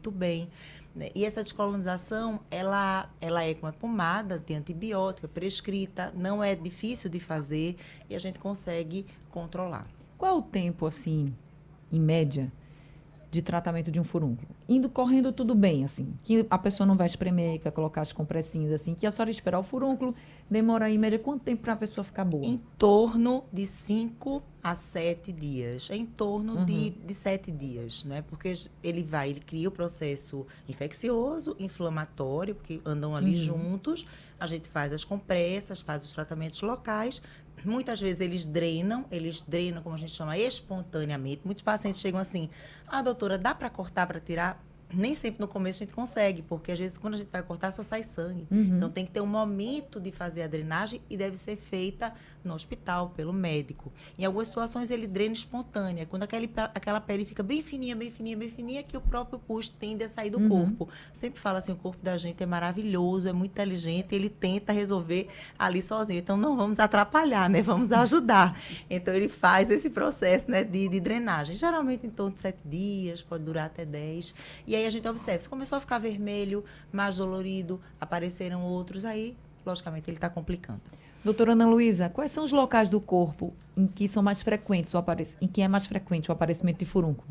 muito bem, né? E essa descolonização, ela é com a pomada de antibiótico, é prescrita, não é difícil de fazer e a gente consegue controlar. Qual é o tempo, assim, em média, de tratamento de um furúnculo? Correndo tudo bem, assim, que a pessoa não vai espremer, que vai colocar as compressinhas, assim, que a senhora esperar o furúnculo, demora em média quanto tempo para a pessoa ficar boa? Em torno de 5 a 7 dias, em torno de 7 dias, né? Porque ele cria o processo infeccioso, inflamatório, porque andam ali juntos, a gente faz as compressas, faz os tratamentos locais, muitas vezes eles drenam, como a gente chama, espontaneamente. Muitos pacientes chegam assim, doutora, dá para cortar, para tirar? Nem sempre no começo a gente consegue, porque às vezes quando a gente vai cortar só sai sangue. Então tem que ter um momento de fazer a drenagem e deve ser feita no hospital, pelo médico. Em algumas situações ele drena espontânea, quando aquela pele fica bem fininha, bem fininha, bem fininha, que o próprio pus tende a sair do corpo. Sempre falo assim, o corpo da gente é maravilhoso, é muito inteligente, ele tenta resolver ali sozinho. Então não vamos atrapalhar, né? Vamos ajudar. Então ele faz esse processo, né, de drenagem. Geralmente em torno de 7 dias, pode durar até 10. E aí a gente observa, se começou a ficar vermelho, mais dolorido, apareceram outros, aí, logicamente, ele está complicando. Doutora Ana Luísa, quais são os locais do corpo em que são mais frequentes em que é mais frequente o aparecimento de furúnculo?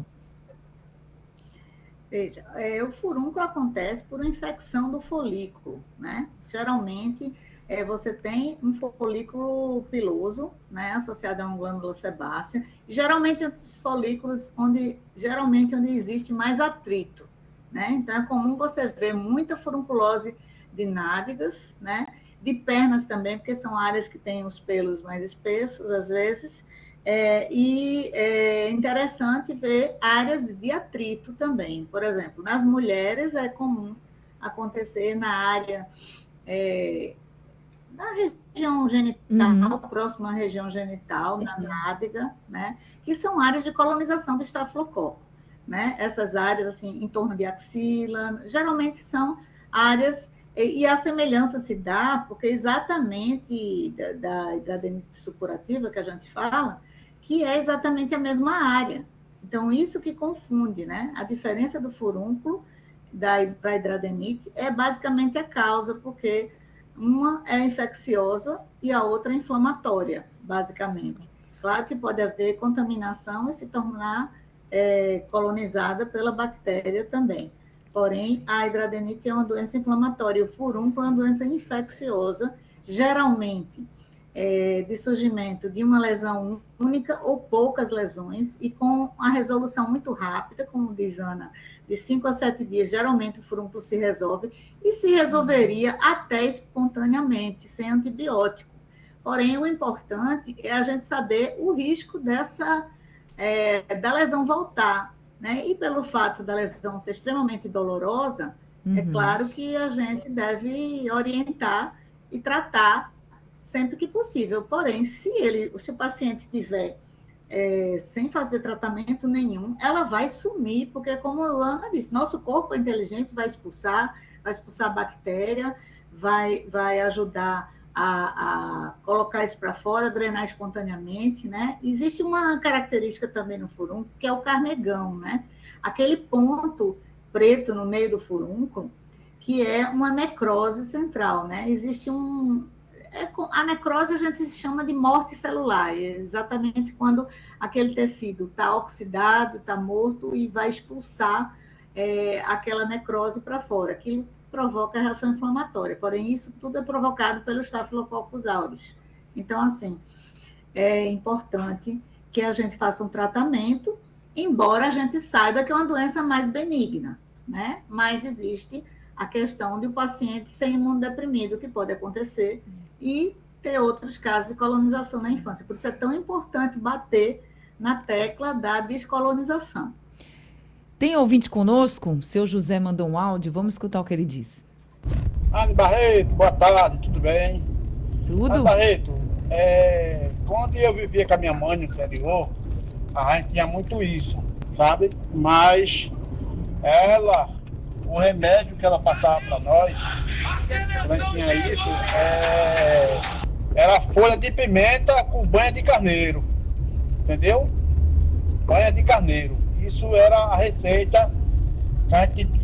Veja, o furúnculo acontece por uma infecção do folículo, né? Geralmente, você tem um folículo piloso, né, associado a uma glândula sebácea, e geralmente entre os folículos onde existe mais atrito, né? Então, é comum você ver muita furunculose de nádegas, né? De pernas também, porque são áreas que têm os pelos mais espessos, às vezes, e é interessante ver áreas de atrito também. Por exemplo, nas mulheres é comum acontecer na área, na região genital, próxima à região genital, na nádega, né? Que são áreas de colonização do estafilococo, né? Essas áreas, assim, em torno de axila, geralmente são áreas, e a semelhança se dá porque exatamente da hidradenite supurativa que a gente fala, que é exatamente a mesma área. Então, isso que confunde, né? A diferença do furúnculo para a hidradenite é basicamente a causa, porque uma é infecciosa e a outra é inflamatória, basicamente. Claro que pode haver contaminação e se tornar colonizada pela bactéria também. Porém, a hidradenite é uma doença inflamatória, o furúnculo é uma doença infecciosa, geralmente de surgimento de uma lesão única ou poucas lesões, e com a resolução muito rápida, como diz Ana, de 5 a 7 dias, geralmente o furúnculo se resolve, e se resolveria até espontaneamente, sem antibiótico. Porém, o importante é a gente saber o risco da lesão voltar, né? E pelo fato da lesão ser extremamente dolorosa, é claro que a gente deve orientar e tratar sempre que possível. Porém, se o paciente tiver sem fazer tratamento nenhum, ela vai sumir, porque, como a Ana disse, nosso corpo é inteligente, vai expulsar a bactéria, vai ajudar a colocar isso para fora, drenar espontaneamente, né? Existe uma característica também no furúnculo, que é o carnegão, né? Aquele ponto preto no meio do furúnculo, que é uma necrose central, né? Existe a necrose a gente chama de morte celular, é exatamente quando aquele tecido está oxidado, está morto e vai expulsar aquela necrose para fora. Aquilo provoca a reação inflamatória, porém isso tudo é provocado pelo Staphylococcus aureus. Então, assim, é importante que a gente faça um tratamento, embora a gente saiba que é uma doença mais benigna, né? Mas existe a questão de o paciente ser imunodeprimido, que pode acontecer, e ter outros casos de colonização na infância. Por isso é tão importante bater na tecla da descolonização. Tem ouvinte conosco? Seu José mandou um áudio, vamos escutar o que ele disse. Anne Barreto, boa tarde, tudo bem? Tudo? Anne Barreto, quando eu vivia com a minha mãe no interior, a gente tinha muito isso, sabe? Mas o remédio que ela passava para nós, quando a gente tinha isso, era folha de pimenta com banha de carneiro, entendeu? Banha de carneiro. Isso era a receita que a gente